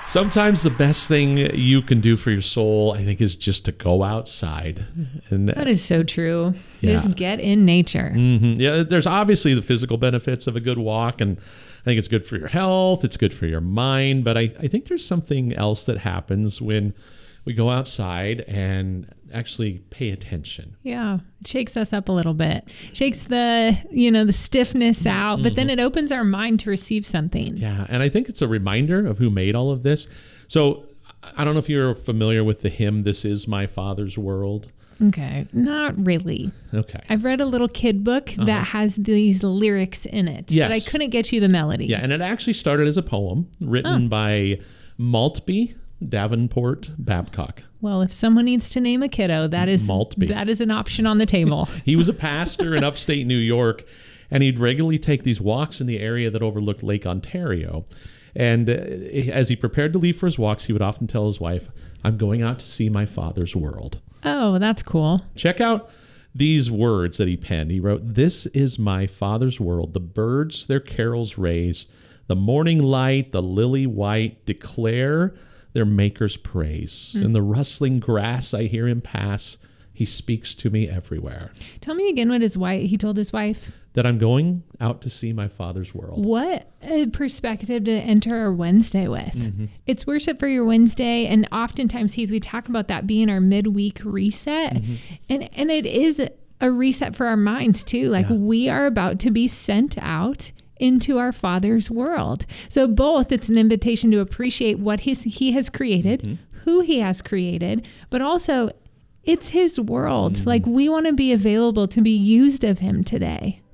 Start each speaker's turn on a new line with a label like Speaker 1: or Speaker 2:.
Speaker 1: Sometimes the best thing you can do for your soul, I think, is just to go outside. And
Speaker 2: That is so true.
Speaker 1: Yeah.
Speaker 2: Just get in nature.
Speaker 1: Yeah, there's obviously the physical benefits of a good walk, and I think it's good for your health, it's good for your mind, but I think there's something else that happens when we go outside and actually pay attention.
Speaker 2: Yeah. It shakes us up a little bit. Shakes the stiffness out, but then it opens our mind to receive something.
Speaker 1: Yeah, and I think it's a reminder of who made all of this. So I don't know if you're familiar with the hymn, "This Is My Father's World."
Speaker 2: Okay. Not really.
Speaker 1: Okay.
Speaker 2: I've read a little kid book that has these lyrics in it,
Speaker 1: Yes.
Speaker 2: but I couldn't get you the melody.
Speaker 1: Yeah, and it actually started as a poem written by Maltby Davenport Babcock.
Speaker 2: Well, if someone needs to name a kiddo, that is
Speaker 1: Maltby.
Speaker 2: an option on the table.
Speaker 1: He was a pastor in upstate New York, and he'd regularly take these walks in the area that overlooked Lake Ontario. And as he prepared to leave for his walks, he would often tell his wife, "I'm going out to see my father's world."
Speaker 2: Oh, that's cool.
Speaker 1: Check out these words that he penned. He wrote, "This is my father's world. The birds their carols raise. The morning light, the lily white, declare their maker's praise. In the rustling grass I hear him pass. He speaks to me everywhere."
Speaker 2: Tell me again what he told his wife.
Speaker 1: That I'm going out to see my father's world.
Speaker 2: What a perspective to enter our Wednesday with. It's worship for your Wednesday, and oftentimes, Heath, we talk about that being our midweek reset, and it is a reset for our minds too. Like we are about to be sent out into our Father's world. So both, it's an invitation to appreciate what He has created, who He has created, but also it's His world. Like we want to be available to be used of Him today.